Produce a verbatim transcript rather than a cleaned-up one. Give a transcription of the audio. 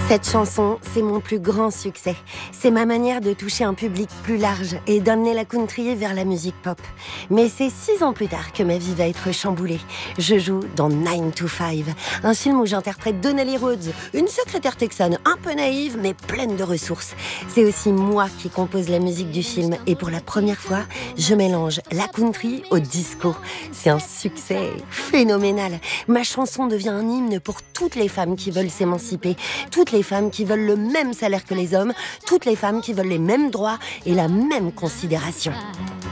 Cette chanson, c'est mon plus grand succès. C'est ma manière de toucher un public plus large et d'amener la country vers la musique pop. Mais c'est six ans plus tard que ma vie va être chamboulée. Je joue dans nine to five, un film où j'interprète Donnelly Rhodes, une secrétaire texane un peu naïve mais pleine de ressources. C'est aussi moi qui compose la musique du film et pour la première fois, je mélange la country au disco. C'est un succès phénoménal. Ma chanson devient un hymne pour toutes les femmes qui veulent s'émanciper, toutes les femmes qui veulent le même salaire que les hommes, toutes les femmes qui veulent les mêmes droits et la même considération.